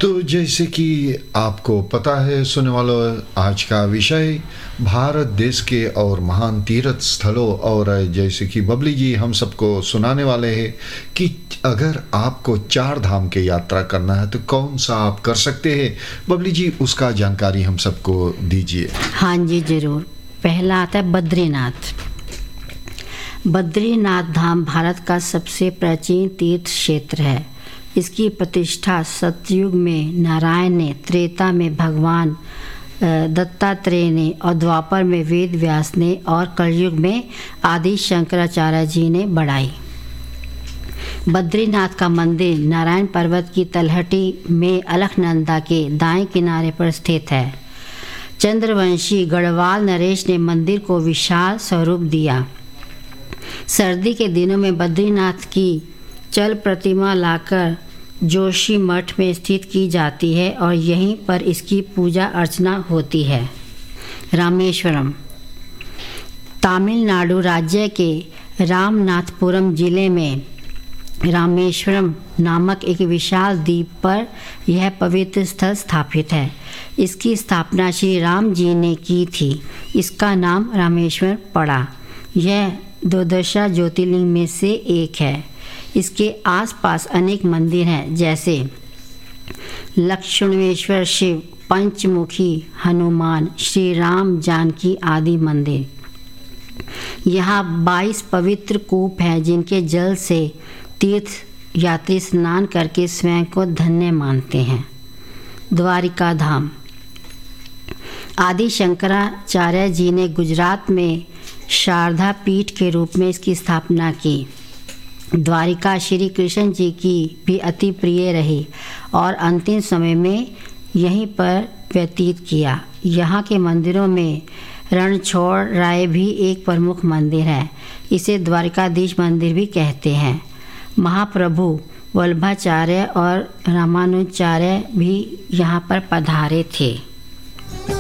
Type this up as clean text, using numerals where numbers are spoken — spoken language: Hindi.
तो जैसे कि आपको पता है सुनने वालों, आज का विषय भारत देश के और महान तीर्थ स्थलों, और जैसे कि बबली जी हम सबको सुनाने वाले हैं कि अगर आपको चार धाम की यात्रा करना है तो कौन सा आप कर सकते हैं। बबली जी उसका जानकारी हम सबको दीजिए। हाँ जी ज़रूर। पहला आता है बद्रीनाथ। बद्रीनाथ धाम भारत का सबसे प्राचीन तीर्थ क्षेत्र है। इसकी प्रतिष्ठा सतयुग में नारायण ने, त्रेता में भगवान दत्तात्रेय ने, और द्वापर में वेद व्यास ने, और कलयुग में आदि शंकराचार्य जी ने बढ़ाई। बद्रीनाथ का मंदिर नारायण पर्वत की तलहटी में अलकनंदा के दाएं किनारे पर स्थित है। चंद्रवंशी गढ़वाल नरेश ने मंदिर को विशाल स्वरूप दिया। सर्दी के दिनों में बद्रीनाथ की चल प्रतिमा लाकर जोशी मठ में स्थित की जाती है और यहीं पर इसकी पूजा अर्चना होती है। रामेश्वरम तमिलनाडु राज्य के रामनाथपुरम जिले में रामेश्वरम नामक एक विशाल द्वीप पर यह पवित्र स्थल स्थापित है। इसकी स्थापना श्री राम जी ने की थी। इसका नाम रामेश्वर पड़ा। यह द्वादश ज्योतिर्लिंग में से एक है। इसके आसपास अनेक मंदिर हैं, जैसे लक्ष्मणेश्वर शिव, पंचमुखी हनुमान, श्री राम जानकी आदि मंदिर। यहाँ 22 पवित्र कूप हैं जिनके जल से तीर्थ यात्री स्नान करके स्वयं को धन्य मानते हैं। द्वारिका धाम आदि शंकराचार्य जी ने गुजरात में शारदा पीठ के रूप में इसकी स्थापना की। द्वारिका श्री कृष्ण जी की भी अति प्रिय रही और अंतिम समय में यहीं पर व्यतीत किया। यहाँ के मंदिरों में रणछोड़ राय भी एक प्रमुख मंदिर है। इसे द्वारिकाधीश मंदिर भी कहते हैं। महाप्रभु वल्लभाचार्य और रामानुजाचार्य भी यहाँ पर पधारे थे।